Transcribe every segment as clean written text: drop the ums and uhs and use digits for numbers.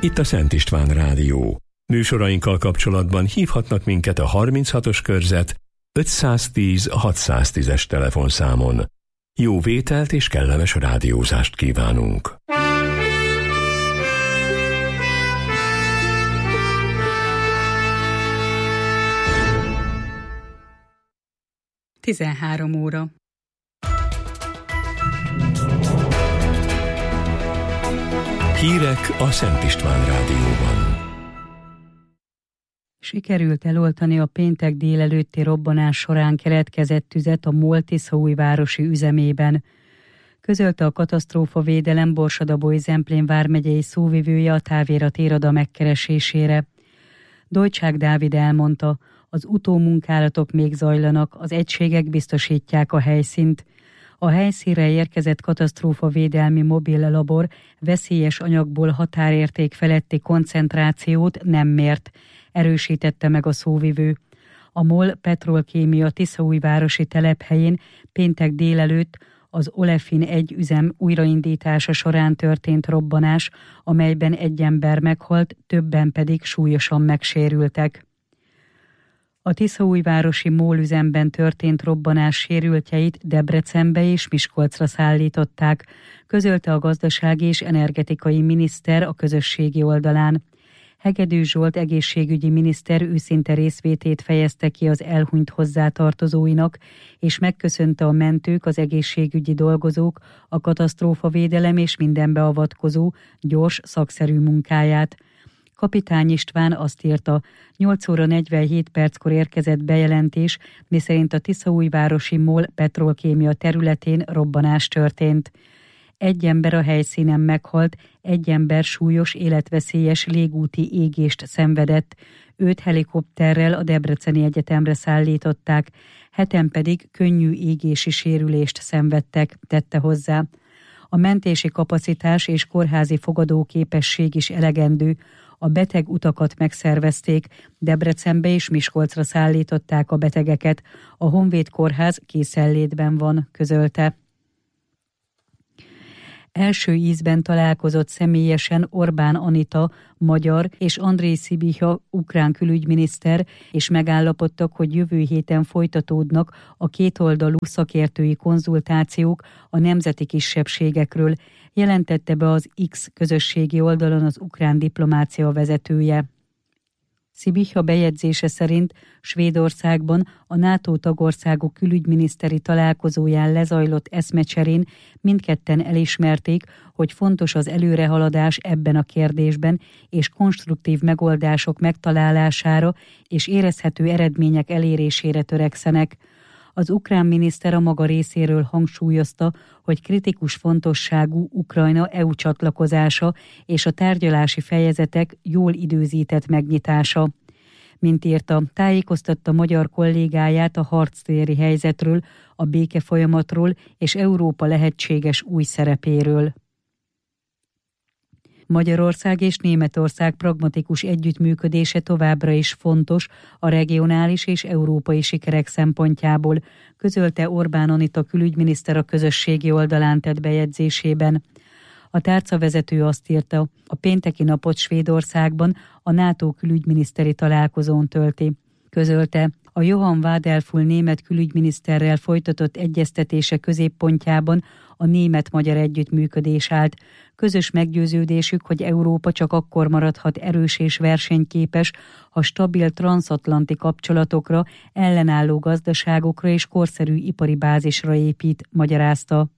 itt a Szent István Rádió. Műsorainkkal kapcsolatban hívhatnak minket a 36-os körzet 510 610-es telefonszámon. Jó vételt és kellemes rádiózást kívánunk! Tizenhárom óra. Hírek a Szent István Rádióban. Sikerült eloltani a péntek délelőtti robbanás során keletkezett tüzet a MOL tiszaújvárosi üzemében. Közölte a katasztrófavédelem Borsod-Abaúj-Zemplén vármegyei szóvivője a távirat irada megkeresésére. Dojcsák Dávid elmondta, az utómunkálatok még zajlanak, az egységek biztosítják a helyszínt. A helyszínre érkezett katasztrófavédelmi mobil labor veszélyes anyagból határérték feletti koncentrációt nem mért, erősítette meg a szóvivő. A MOL Petrolkémia tiszaújvárosi telephelyén péntek délelőtt az Olefin 1 üzem újraindítása során történt robbanás, amelyben egy ember meghalt, többen pedig súlyosan megsérültek. A tiszaújvárosi MOL üzemben történt robbanás sérültjeit Debrecenbe és Miskolcra szállították, közölte a gazdasági és energetikai miniszter a közösségi oldalán. Hegedű Zsolt egészségügyi miniszter őszinte részvétét fejezte ki az elhunyt hozzátartozóinak, és megköszönte a mentők, az egészségügyi dolgozók, a katasztrófavédelem és minden beavatkozó gyors, szakszerű munkáját. Kapitány István azt írta, 8 óra 47 perckor érkezett bejelentés, miszerint a tiszaújvárosi MOL Petrolkémia területén robbanás történt. Egy ember a helyszínen meghalt, egy ember súlyos, életveszélyes légúti égést szenvedett. 5 helikopterrel a Debreceni Egyetemre szállították, 7-en pedig könnyű égési sérülést szenvedtek, tette hozzá. A mentési kapacitás és kórházi fogadóképesség is elegendő. A beteg utakat megszervezték, Debrecenbe és Miskolcra szállították a betegeket. A Honvéd Kórház készenlétben van, közölte. Első ízben találkozott személyesen Orbán Anita, magyar, és Andrej Sibiha, ukrán külügyminiszter, és megállapodtak, hogy jövő héten folytatódnak a kétoldalú szakértői konzultációk a nemzeti kisebbségekről, jelentette be az X közösségi oldalon az ukrán diplomácia vezetője. Sibiha bejegyzése szerint Svédországban a NATO tagországok külügyminiszteri találkozóján lezajlott eszmecserén mindketten elismerték, hogy fontos az előrehaladás ebben a kérdésben, és konstruktív megoldások megtalálására és érezhető eredmények elérésére törekszenek. Az ukrán miniszter a maga részéről hangsúlyozta, hogy kritikus fontosságú Ukrajna EU csatlakozása és a tárgyalási fejezetek jól időzített megnyitása. Mint írta, tájékoztatta magyar kollégáját a harctéri helyzetről, a békefolyamatról és Európa lehetséges új szerepéről. Magyarország és Németország pragmatikus együttműködése továbbra is fontos a regionális és európai sikerek szempontjából, közölte Orbán Anita külügyminiszter a közösségi oldalán tett bejegyzésében. A tárcavezető azt írta, a pénteki napot Svédországban a NATO külügyminiszteri találkozón tölti. Közölte, a Johann Wadelful német külügyminiszterrel folytatott egyeztetése középpontjában a német-magyar együttműködés állt. Közös meggyőződésük, hogy Európa csak akkor maradhat erős és versenyképes, ha stabil transatlanti kapcsolatokra, ellenálló gazdaságokra és korszerű ipari bázisra épít, magyarázta.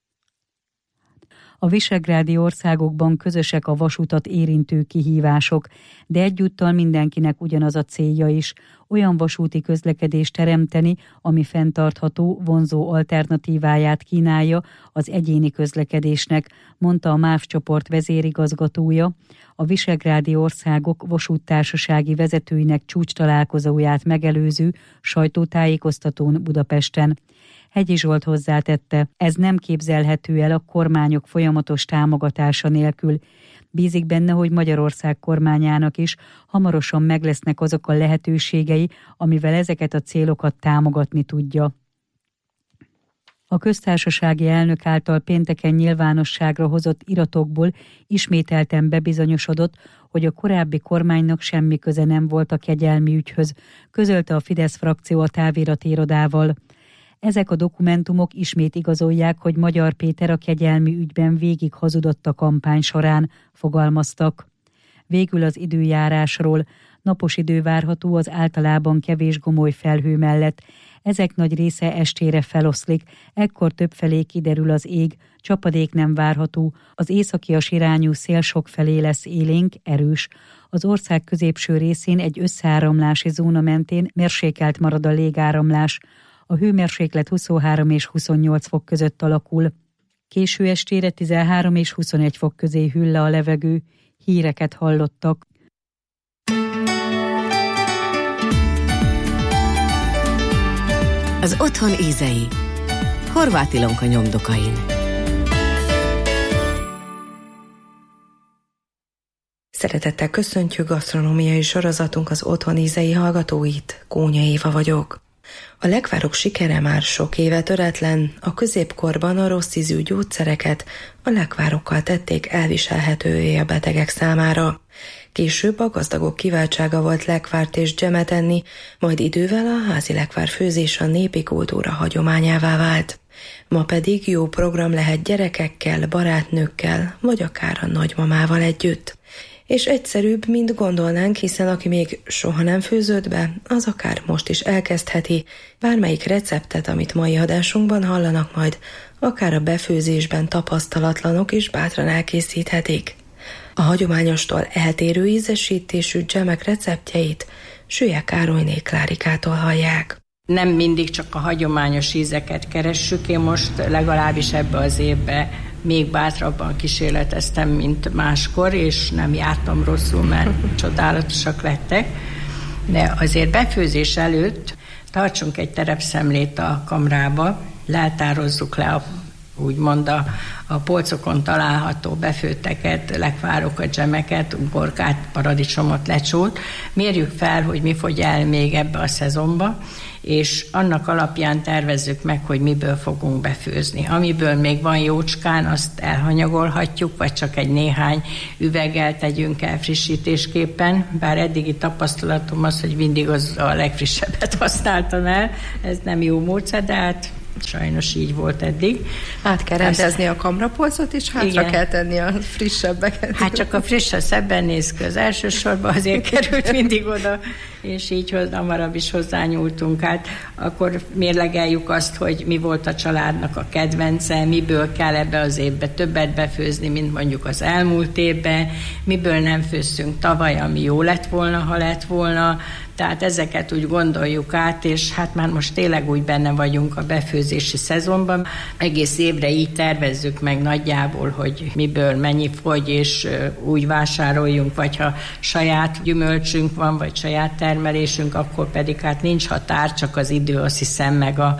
A visegrádi országokban közösek a vasutat érintő kihívások, de egyúttal mindenkinek ugyanaz a célja is, olyan vasúti közlekedést teremteni, ami fenntartható, vonzó alternatíváját kínálja az egyéni közlekedésnek, mondta a MÁV csoport vezérigazgatója, a visegrádi országok vasúttársasági vezetőinek csúcstalálkozóját megelőző sajtótájékoztatón Budapesten. Hegyi Zsolt hozzátette, ez nem képzelhető el a kormányok folyamatos támogatása nélkül. Bízik benne, hogy Magyarország kormányának is hamarosan meglesznek azok a lehetőségei, amivel ezeket a célokat támogatni tudja. A köztársasági elnök által pénteken nyilvánosságra hozott iratokból ismételten bebizonyosodott, hogy a korábbi kormánynak semmi köze nem volt a kegyelmi ügyhöz, közölte a Fidesz frakció a távirati irodával. Ezek a dokumentumok ismét igazolják, hogy Magyar Péter a kegyelmi ügyben végig hazudott a kampány során, fogalmaztak. Végül az időjárásról. Napos idő várható az általában kevés gomoly felhő mellett. Ezek nagy része estére feloszlik, ekkor többfelé kiderül az ég, csapadék nem várható, az északias irányú szél sokfelé lesz élénk, erős. Az ország középső részén egy összeáramlási zóna mentén mérsékelt marad a légáramlás. A hőmérséklet 23 és 28 fok között alakul. Késő estére 13 és 21 fok közé hűl le a levegő. Híreket hallottak. Az otthon ízei. Horváth Ilonka nyomdokain. Szeretettel köszöntjük gasztronómiai sorozatunk az otthon ízei hallgatóit. Kónya Éva vagyok. A lekvárok sikere már sok éve töretlen, a középkorban a rossz ízű gyógyszereket a lekvárokkal tették elviselhetővé a betegek számára. Később a gazdagok kiváltsága volt lekvárt és dzsemet enni, majd idővel a házi lekvár főzés a népi kultúra hagyományává vált. Ma pedig jó program lehet gyerekekkel, barátnőkkel, vagy akár a nagymamával együtt. És egyszerűbb, mint gondolnánk, hiszen aki még soha nem főzött be, az akár most is elkezdheti. Bármelyik receptet, amit mai adásunkban hallanak majd, akár a befőzésben tapasztalatlanok is bátran elkészíthetik. A hagyományostól eltérő ízesítésű dzsemek receptjeit Süllyek Károlyné Klárikától hallják. Nem mindig csak a hagyományos ízeket keressük, én most legalábbis ebbe az évbe még bátrabban kísérleteztem, mint máskor, és nem jártam rosszul, mert csodálatosak lettek. De azért befőzés előtt tartsunk egy terepszemlét a kamrába, leltározzuk le úgymond a polcokon található befőtteket, lekvárokat, dzsemeket, uborkát, paradicsomot, lecsót. Mérjük fel, hogy mi fogy el még ebbe a szezonba, és annak alapján tervezzük meg, hogy miből fogunk befőzni. Amiből még van jócskán, azt elhanyagolhatjuk, vagy csak egy néhány üveggel tegyünk el frissítésképpen, bár eddigi tapasztalatom az, hogy mindig az a legfrissebbet használtam el. Ez nem jó módszer, de hát sajnos így volt eddig. Át kell rendezni a kamrapolcot, és hátra kell tenni a frissebbeket. Hát csak a friss, szebben néz ki az elsősorban, azért került mindig oda, és így hamarabb is hozzányúltunk. Hát akkor mérlegeljük azt, hogy mi volt a családnak a kedvence, miből kell ebbe az évbe többet befőzni, mint mondjuk az elmúlt évben, miből nem főztünk tavaly, ami jó lett volna, ha lett volna. Tehát ezeket úgy gondoljuk át, és hát már most tényleg úgy benne vagyunk a befőzési szezonban. Egész évre így tervezzük meg nagyjából, hogy miből mennyi fogy, és úgy vásároljunk, vagy ha saját gyümölcsünk van, vagy saját termelésünk, akkor pedig hát nincs határ, csak az idő, azt hiszem, meg a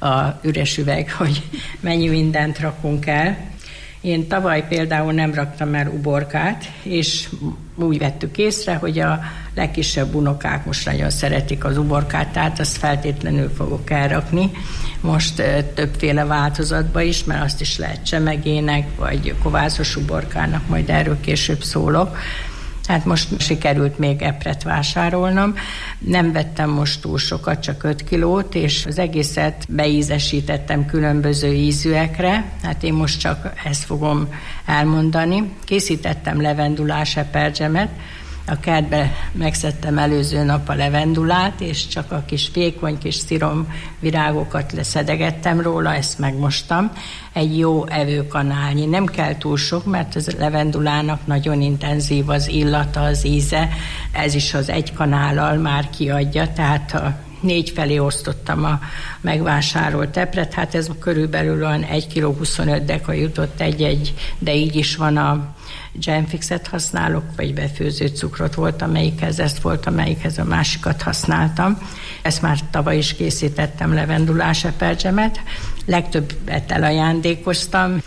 üres üveg, hogy mennyi mindent rakunk el. Én tavaly például nem raktam el uborkát, és úgy vettük észre, hogy a legkisebb unokák most nagyon szeretik az uborkát, tehát azt feltétlenül fogok elrakni. Most többféle változatban is, mert azt is lehet csemegének, vagy kovászos uborkának, majd erről később szólok. Hát most sikerült még epret vásárolnom. Nem vettem most túl sokat, csak 5 kilót, és az egészet beízesítettem különböző ízűekre. Hát én most csak ezt fogom elmondani. Készítettem levendulás eperdzsemet. A kertbe megszedtem előző nap a levendulát, és csak a kis vékony kis szirom virágokat leszedegettem róla, ezt megmostam. Egy jó evőkanálnyi. Nem kell túl sok, mert az levendulának nagyon intenzív az illata, az íze. Ez is az egy kanállal már kiadja, tehát 4 felé osztottam a megvásárolt epret, hát ez körülbelül olyan 1 kg 25 deka jutott egy, de így is van a Gemfixet használok, vagy befőző cukrot volt, amelyikhez ezt volt, amelyikhez a másikat használtam. Ezt már tavaly is készítettem, levendulás eperdzsemet. Legtöbbet elajándékoztam,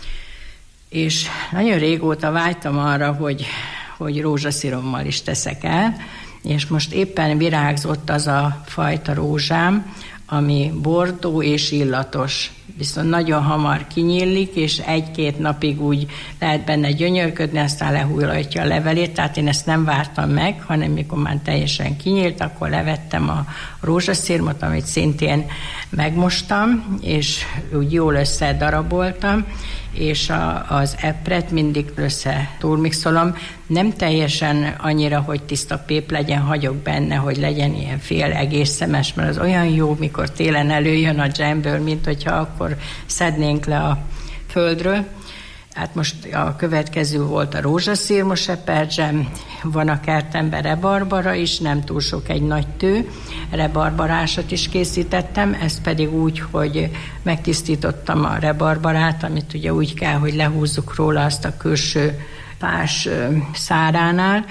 és nagyon régóta vágytam arra, hogy rózsaszirommal is teszek el, és most éppen virágzott az a fajta rózsám, ami bordó és illatos. viszont nagyon hamar kinyílik, és 1-2 napig úgy lehet benne gyönyörködni, aztán lehullatja a levelét, tehát én ezt nem vártam meg, hanem mikor már teljesen kinyílt, akkor levettem a rózsaszirmot, amit szintén megmostam, és úgy jól összedaraboltam, és az epret mindig összetúrmixolom. Nem teljesen annyira, hogy tiszta pép legyen, hagyok benne, hogy legyen ilyen fél egész szemes, mert az olyan jó, mikor télen előjön a dzsemből, mint hogyha akkor szednénk le a földről. Hát most a következő volt a rózsaszirmos eperdzsem, van a kertemben rebarbara is, nem túl sok, egy nagy tő, rebarbarásat is készítettem, ezt pedig úgy, hogy megtisztítottam a rebarbarát, amit ugye úgy kell, hogy lehúzzuk róla azt a külső pás száránál,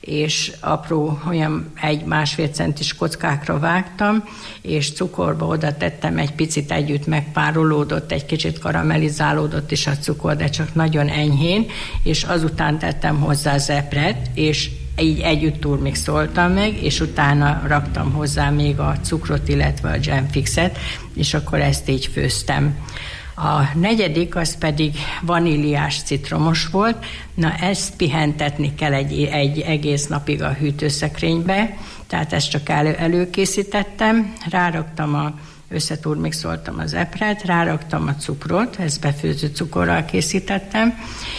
és apró, olyan 1-1,5 centis kockákra vágtam, és cukorba oda tettem egy picit, együtt megpárolódott, egy kicsit karamellizálódott is a cukor, de csak nagyon enyhén, és azután tettem hozzá az epret, és így együtt turmixoltam meg, és utána raktam hozzá még a cukrot, illetve a dzsemfixet, és akkor ezt így főztem. A negyedik az pedig vaníliás citromos volt. Na, ezt pihentetni kell egy egész napig a hűtőszekrénybe, tehát ezt csak előkészítettem, ráraktam összeturmixoltam az epret, ráraktam a cukrot, ezt befőző cukorral készítettem,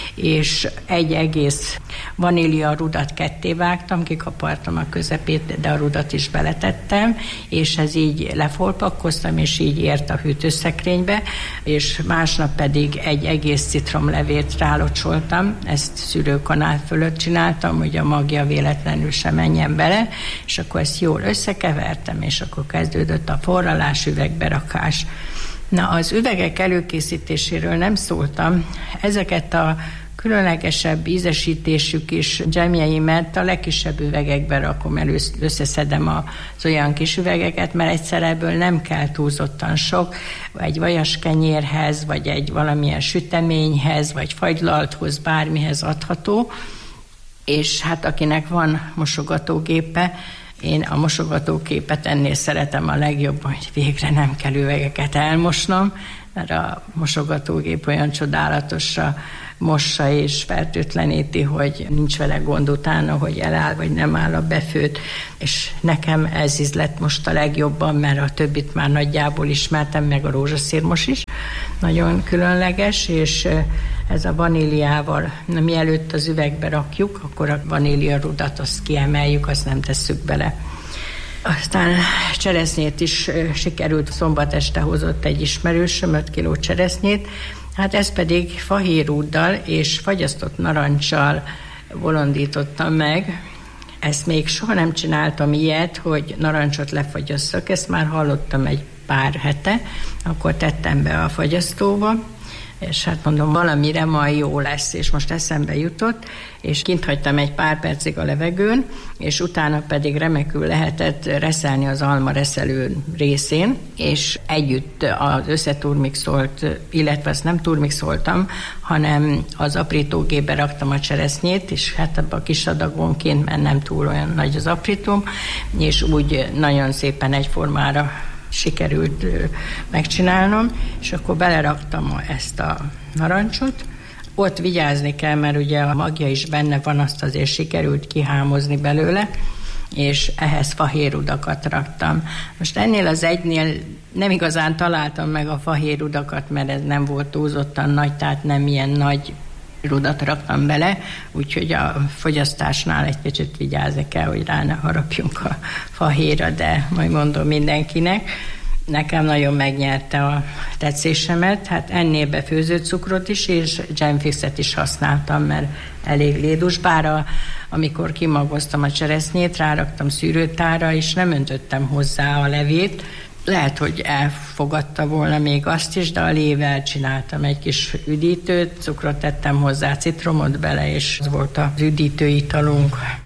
és egy egész vanília rudat ketté vágtam, kikapartam a közepét, de a rudat is beletettem, és ez így lefolpakkoztam, és így ért a hűtőszekrénybe, és másnap pedig egy egész citromlevét rálocsoltam, ezt szűrőkanál fölött csináltam, hogy a magja véletlenül sem menjen bele, és akkor ezt jól összekevertem, és akkor kezdődött a forralás, üvegberakás. Na, az üvegek előkészítéséről nem szóltam. Ezeket a különlegesebb ízesítésű kis dzsemjeimet a legkisebb üvegekbe rakom, összeszedem az olyan kis üvegeket, mert egyszer ebből nem kell túlzottan sok, egy vajaskenyérhez, vagy egy valamilyen süteményhez, vagy fagylalthoz, bármihez adható, és hát akinek van mosogatógépe, én a mosogatógépet ennél szeretem a legjobban, hogy végre nem kell üvegeket elmosnom, mert a mosogatógép olyan csodálatosra mossa és fertőtleníti, hogy nincs vele gond utána, hogy eláll vagy nem áll a befőt, és nekem ez ízlett most a legjobban, mert a többit már nagyjából ismertem, meg a rózsaszirmos is, nagyon különleges, és ez a vaníliával, mielőtt az üvegbe rakjuk, akkor a vaníliarudat azt kiemeljük, azt nem tesszük bele. Aztán cseresznyét is sikerült, szombat este hozott egy ismerősöm 5 kiló cseresznyét, hát ez pedig fahérúddal és fagyasztott naranccsal bolondítottam meg. Ezt még soha nem csináltam ilyet, hogy narancsot lefagyasszak, ezt már hallottam egy pár hete, akkor tettem be a fagyasztóba, és hát mondom, valamire majd jó lesz, és most eszembe jutott, és kint hagytam egy pár percig a levegőn, és utána pedig remekül lehetett reszelni az alma reszelő részén, és együtt az összeturmixolt, illetve ezt nem turmixoltam, hanem az aprítógépbe raktam a cseresznyét, és hát ebben a kis adagonként, mert nem túl olyan nagy az aprítóm, és úgy nagyon szépen egyformára sikerült megcsinálnom, és akkor beleraktam ezt a narancsot. Ott vigyázni kell, mert ugye a magja is benne van, azt azért sikerült kihámozni belőle, és ehhez fahérudakat raktam. Most ennél az egynél nem igazán találtam meg a fahérudakat, mert ez nem volt túlzottan nagy, tehát nem ilyen nagy rudat raktam bele, úgyhogy a fogyasztásnál egy kicsit vigyázni kell, hogy rá ne harapjunk a fahéra, de majd mondom mindenkinek. Nekem nagyon megnyerte a tetszésemet, hát ennél befőző cukrot is, és dzsemfixet is használtam, mert elég lédus, bár amikor kimagoztam a cseresznyét, ráraktam szűrőtálra, és nem öntöttem hozzá a levét. Lehet, hogy elfogadta volna még azt is, de a lével csináltam egy kis üdítőt, cukrot tettem hozzá, citromot bele, és az volt az üdítő italunk.